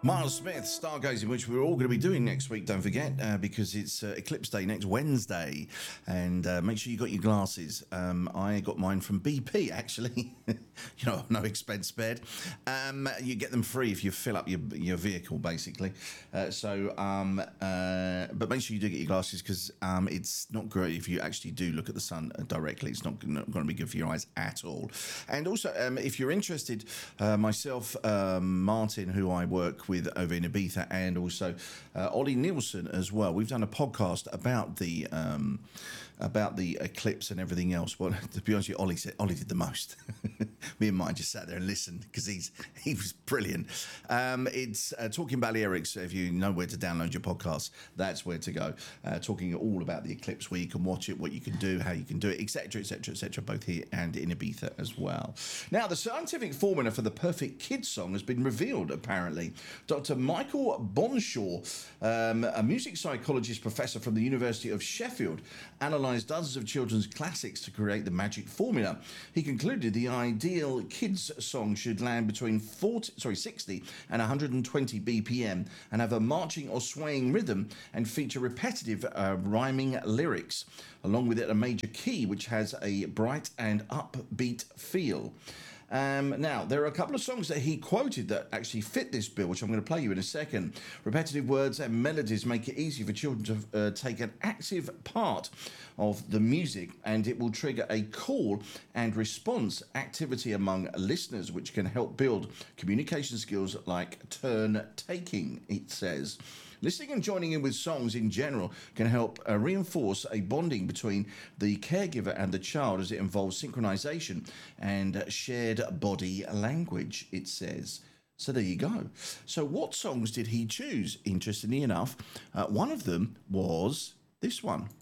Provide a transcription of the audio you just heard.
Miles Smith, Stargazing, which we're all going to be doing next week, don't forget, because it's Eclipse Day next Wednesday. And make sure you got your glasses. I got mine from BP, actually. No expense spared. You get them free if you fill up your vehicle, basically. But make sure you do get your glasses, because it's not great if you actually do look at the sun directly. It's not going to be good for your eyes at all. And also, if you're interested, myself, Martin, who I work with over in Ibiza, and also Ollie Nielsen as well. We've done a podcast about the eclipse and everything else. Well, to be honest with you, Ollie did the most. Me and mine just sat there and listened, because he was brilliant. It's Talking Balearics. If you know where to download your podcast, that's where to go. Talking all about the eclipse week and watch it, what you can do, how you can do it, etc., etc., etc., both here and in Ibiza as well. Now, the scientific formula for the perfect kids song has been revealed, apparently. Dr. Michael Bonshaw, a music psychologist professor from the University of Sheffield, analysed dozens of children's classics to create the magic formula. He concluded the ideal kids song should land between 60 and 120 BPM and have a marching or swaying rhythm and feature repetitive rhyming lyrics. Along with it, a major key which has a bright and upbeat feel. Now, there are a couple of songs that he quoted that actually fit this bill, which I'm going to play you in a second. Repetitive words and melodies make it easy for children to take an active part of the music, and it will trigger a call and response activity among listeners, which can help build communication skills like turn taking, it says. Listening and joining in with songs in general can help reinforce a bonding between the caregiver and the child, as it involves synchronization and shared body language, it says. So there you go. So what songs did he choose? Interestingly enough, one of them was this one.